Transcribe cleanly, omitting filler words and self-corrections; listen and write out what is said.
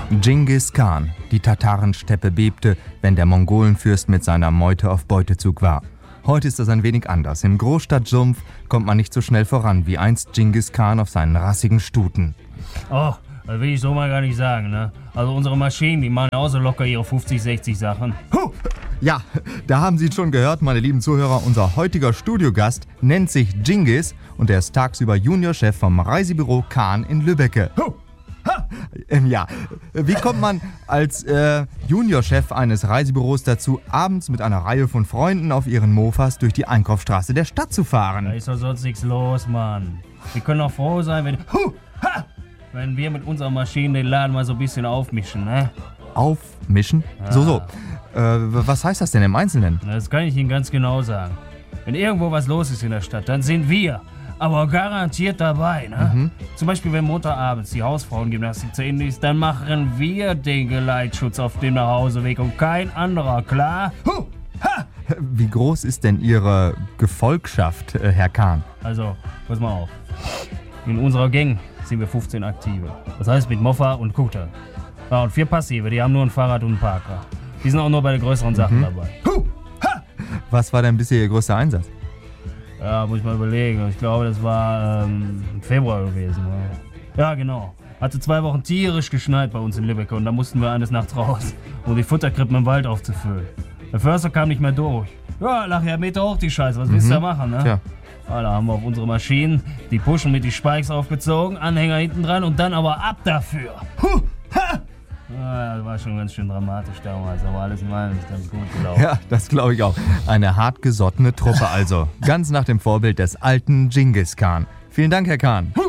Dschingis Khan. Die Tatarensteppe bebte, wenn der Mongolenfürst mit seiner Meute auf Beutezug war. Heute ist das ein wenig anders. Im Großstadtsumpf kommt man nicht so schnell voran wie einst Dschingis Khan auf seinen rassigen Stuten. Oh, das will ich so mal gar nicht sagen, ne? Also unsere Maschinen, die machen auch so locker ihre 50, 60 Sachen. Ja, da haben Sie es schon gehört, meine lieben Zuhörer. Unser heutiger Studiogast nennt sich Dschingis und er ist tagsüber Juniorchef vom Reisebüro Khan in Lübbecke. Ja, wie kommt man als Juniorchef eines Reisebüros dazu, abends mit einer Reihe von Freunden auf ihren Mofas durch die Einkaufsstraße der Stadt zu fahren? Da ist doch sonst nichts los, Mann. Wir können auch froh sein, wenn wir mit unserer Maschine den Laden mal so ein bisschen aufmischen, ne? Aufmischen? Ja. So. Was heißt das denn im Einzelnen? Das kann ich Ihnen ganz genau sagen. Wenn irgendwo was los ist in der Stadt, dann sind wir aber garantiert dabei, ne? Zum Beispiel, wenn Montagabends die Hausfrauengymnastik zu Ende ist, dann machen wir den Geleitschutz auf dem Nachhauseweg und kein anderer, klar? Wie groß ist denn Ihre Gefolgschaft, Herr Khan? Also, pass mal auf. In unserer Gang sind wir 15 Aktive. Das heißt mit Moffa und Kutter. Ja, und 4 Passive, die haben nur ein Fahrrad und einen Parker. Die sind auch nur bei den größeren Sachen dabei. Was war denn bisher Ihr größter Einsatz? Ja, muss ich mal überlegen. Ich glaube, das war im Februar gewesen. Ja, genau. Hatte 2 Wochen tierisch geschneit bei uns in Lübeck und da mussten wir eines Nachts raus, um die Futterkrippen im Wald aufzufüllen. Der Förster kam nicht mehr durch. Ja, lag ja Meter hoch die Scheiße. Was willst du da machen, ne? Tja. Ja, da haben wir auf unsere Maschinen die Puschen mit die Spikes aufgezogen, Anhänger hinten dran und dann aber ab dafür. Ja, das war schon ganz schön dramatisch damals, aber alles in allem ist ganz gut gelaufen. Ja, das glaube ich auch. Eine hartgesottene Truppe also. Ganz nach dem Vorbild des alten Dschingis Khan. Vielen Dank, Herr Khan.